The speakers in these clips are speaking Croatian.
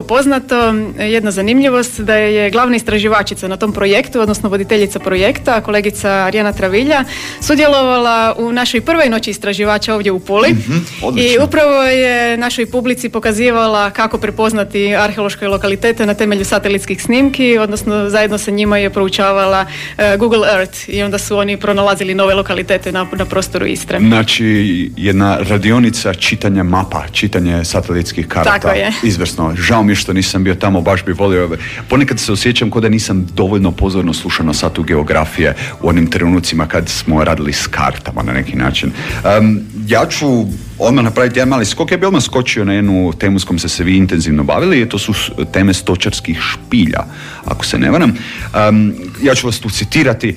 poznato, jedna zanimljivost da je glavna istraživačica na tom projektu, odnosno voditeljica projekta, kolegica Arijana Travilja, sudjelovala u našoj prvoj noći istraživača ovdje u Puli. I upravo je našoj publici pokazivala kako prepoznati arheološke lokalitete na temelju satelitskih snimki, odnosno zajedno sa njima je proučavala Google Earth i onda su oni pronalazili nove lokalitete na prostoru Istre. Znači, jedna radionica čitanja mapa, čitanje satelitskih karata. Tako je. Izvrsno. Žao mi je što nisam bio tamo, baš bi volio. Ponekad se osjećam kao da nisam dovoljno pozorno slušao na satu geografije u onim trenucima kad smo radili s kartama na neki način. Ja ću odmah napraviti jedan mali skok. Ja bi odmah skočio na jednu temu s kojom ste se vi intenzivno bavili, i to su teme stočarskih špilja, ako se ne varam. Ja ću vas tu citirati.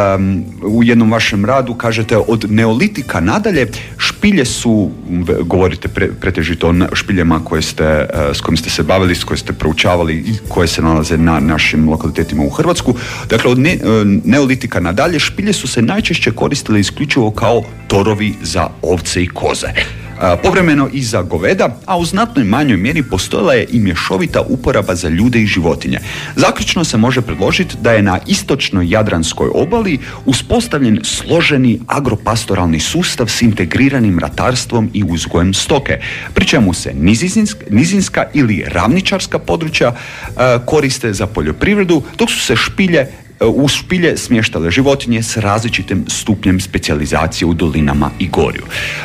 U jednom vašem radu kažete: od neolitika nadalje špilje su, govorite pretežito o špiljama s kojim ste se bavili, s koje ste proučavali i koje se nalaze na našim lokalitetima u Hrvatsku. Dakle, od neolitika nadalje špilje su se najčešće koristile isključivo kao torovi za ovce i koze. Povremeno i za goveda, a u znatnoj manjoj mjeri postojala je i mješovita uporaba za ljude i životinje. Zaključno se može predložiti da je na istočnoj Jadranskoj obali uspostavljen složeni agropastoralni sustav s integriranim ratarstvom i uzgojem stoke, pri čemu se nizinska ili ravničarska područja koriste za poljoprivredu, dok su se u špilje smještale životinje s različitim stupnjem specijalizacije u dolinama i gorju.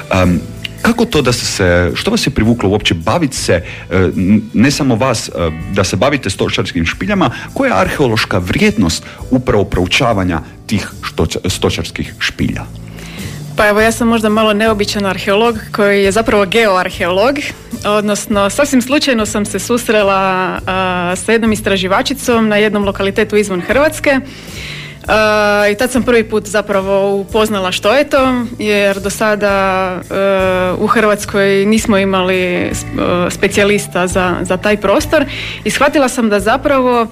Kako to što vas je privuklo uopće baviti se, ne samo vas, da se bavite stočarskim špiljama? Koja je arheološka vrijednost upravo proučavanja tih stočarskih špilja? Pa evo, ja sam možda malo neobičan arheolog koji je zapravo geoarheolog, odnosno sasvim slučajno sam se susrela sa jednom istraživačicom na jednom lokalitetu izvan Hrvatske. I tad sam prvi put zapravo upoznala što je to, jer do sada u Hrvatskoj nismo imali specijalista za taj prostor, i shvatila sam da zapravo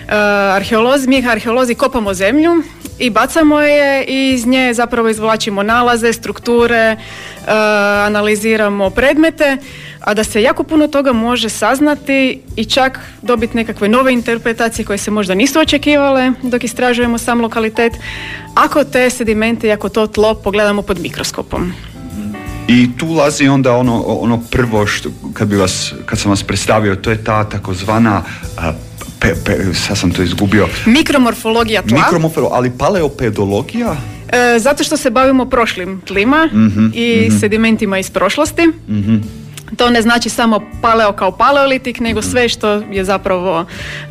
mi arheolozi kopamo zemlju i bacamo je i iz nje zapravo izvlačimo nalaze, strukture, analiziramo predmete, a da se jako puno toga može saznati i čak dobiti nekakve nove interpretacije koje se možda nisu očekivale dok istražujemo sam lokalitet, ako te sedimente i ako to tlo pogledamo pod mikroskopom. I tu ulazi onda ono prvo kad sam vas predstavio, to je ta takozvana sad sam to izgubio. Mikromorfologija tla. Ali paleopedologija? Zato što se bavimo prošlim tlima i sedimentima iz prošlosti. To ne znači samo paleo kao paleolitik, nego sve što je zapravo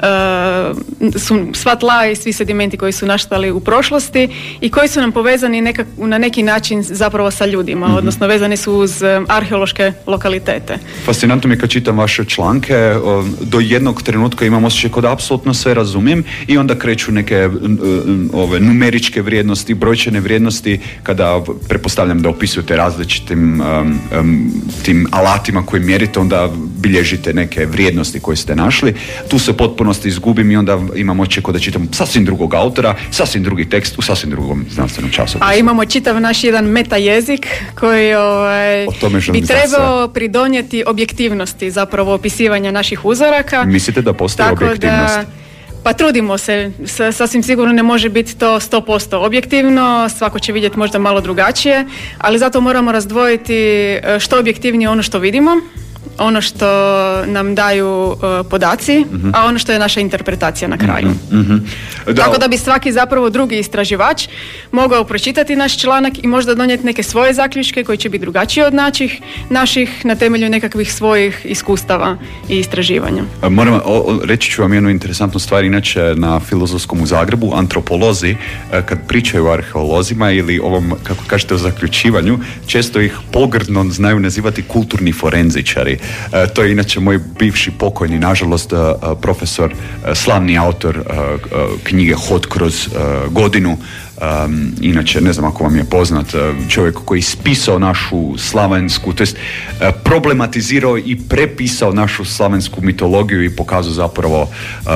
su sva tla i svi sedimenti koji su nastali u prošlosti i koji su nam povezani na neki način zapravo sa ljudima, odnosno vezani su uz arheološke lokalitete. Fascinantno mi je kad čitam vaše članke, do jednog trenutka imam osjećaj kod apsolutno sve razumijem i onda kreću neke numeričke vrijednosti, brojčane vrijednosti, kada pretpostavljam da opisujete različitim tim alatima koji mjerite, onda bilježite neke vrijednosti koje ste našli. Tu se potpunosti izgubim i onda imam očeko da čitam sasvim drugog autora, sasvim drugi tekst u sasvim drugom znanstvenom časopisu. A imamo čitav naš jedan meta jezik koji bi trebao pridonijeti objektivnosti zapravo opisivanja naših uzoraka. Mislite da postoji objektivnost? Pa trudimo se, sasvim sigurno ne može biti to 100% objektivno, svako će vidjeti možda malo drugačije, ali zato moramo razdvojiti što objektivnije ono što vidimo, ono što nam daju podaci, a ono što je naša interpretacija na kraju. Tako da bi svaki zapravo drugi istraživač mogao pročitati naš članak i možda donijeti neke svoje zaključke koji će biti drugačiji od naših na temelju nekakvih svojih iskustava i istraživanja. Reći ću vam jednu interesantnu stvar, inače na Filozofskom u Zagrebu antropolozi kad pričaju o arheolozima ili ovom, kako kažete, o zaključivanju, često ih pogrdno znaju nazivati kulturni forenzičari. To je inače moj bivši pokojni, nažalost, profesor, slavni autor knjige Hod kroz godinu. Inače, ne znam ako vam je poznat, čovjek koji je ispisao našu slavensku, to jest problematizirao i prepisao našu slavensku mitologiju i pokazao zapravo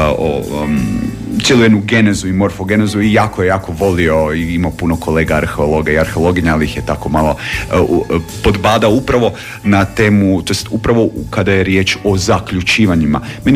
cijelu jednu genezu i morfogenezu i jako volio i imao puno kolega arheologa i arheologinja, ali ih je tako malo podbadao upravo na temu, to jest upravo kada je riječ o zaključivanjima. Meni